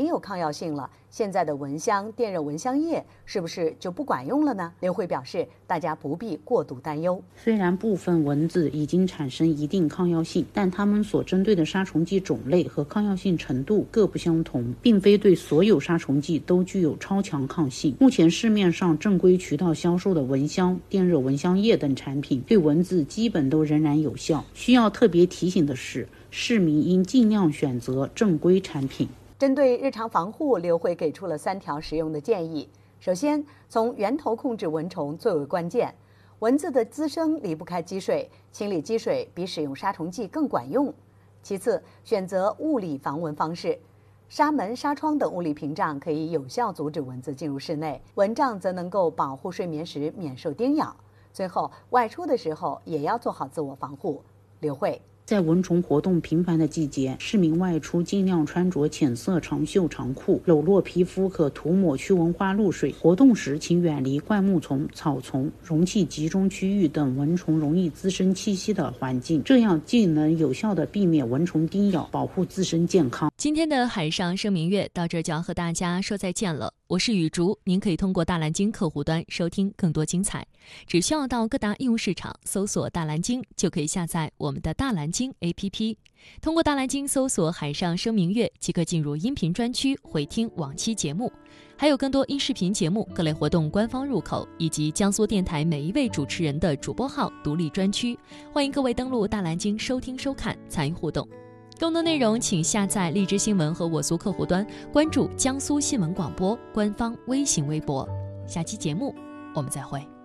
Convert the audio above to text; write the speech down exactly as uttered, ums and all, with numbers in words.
有抗药性了，现在的蚊香、电热蚊香液是不是就不管用了呢？刘慧表示，大家不必过度担忧。 虽然部分蚊子已经产生一定抗药性，但它们所针对的杀虫剂种类和抗药性程度各不相同，并非对所有杀虫剂都具有超强抗性。目前市面上正规渠道销售的蚊香、电热蚊香液等产品对蚊子基本都仍然有效。需要特别提醒的是，市民应尽量选择正规产品。 针对日常防护，刘慧给出了三条实用的建议。首先，从源头控制蚊虫最为关键。蚊子的滋生离不开积水，清理积水比使用杀虫剂更管用。其次，选择物理防蚊方式。纱门、纱窗等物理屏障可以有效阻止蚊子进入室内，蚊帐则能够保护睡眠时免受叮咬。最后，外出的时候也要做好自我防护。刘慧。 在蚊虫活动频繁的季节，市民外出尽量穿着浅色长袖长裤，裸露皮肤可涂抹驱蚊花露水。活动时请远离灌木丛、草丛、容器集中区域等蚊虫容易滋生栖息的环境，这样既能有效地避免蚊虫叮咬，保护自身健康。 今天的海上声明月到这就要和大家说再见了。我是雨竹，您可以通过大蓝鲸客户端收听更多精彩，只需要到各大应用市场搜索大蓝鲸，就可以下载我们的大蓝鲸 A P P。 通过大蓝鲸搜索海上声明月即可进入音频专区回听往期节目，还有更多音视频节目、各类活动官方入口，以及江苏电台每一位主持人的主播号独立专区，欢迎各位登录大蓝鲸收听收看，参与互动。更多内容请下载荔枝新闻和我苏客户端，关注江苏新闻广播官方微信微博。下期节目我们再会。